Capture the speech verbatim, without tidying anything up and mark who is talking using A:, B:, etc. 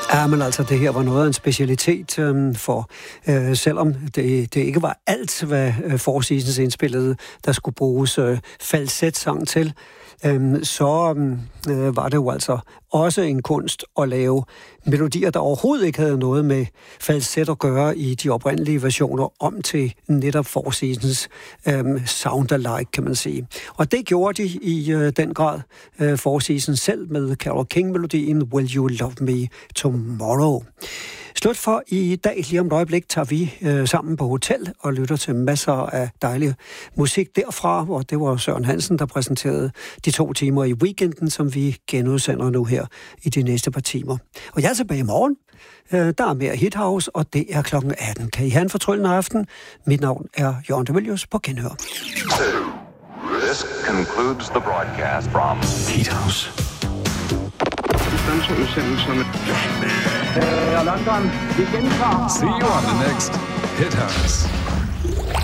A: Ja, men altså, det her var noget af en specialitet, øhm, for øh, selvom det, det ikke var alt, hvad øh, Four Seasons indspillede, der skulle bruges øh, falsetsang til, øhm, så øh, var det jo altså også en kunst at lave melodier, der overhovedet ikke havde noget med falset at gøre i de oprindelige versioner, om til netop Four Seasons øhm, sound-alike, kan man sige. Og det gjorde de i øh, den grad, øh, Four Seasons selv, med Carole King-melodien Will You Love Me Tomorrow. Slut for i dag. Lige om et øjeblik tager vi øh, sammen på hotel og lytter til masser af dejlig musik derfra, hvor det var Søren Hansen, der præsenterede de to timer i weekenden, som vi genudsender nu her i de næste par timer. Og jeg er tilbage i morgen. Øh, der er mere Hit House, og det er klokken atten. Kan I have en fortryllende aften? Mit navn er Jørgen de Villius på genhør.
B: This concludes the broadcast from
C: Hit House.
D: Uh, London, we can
C: See you on the next Hit House.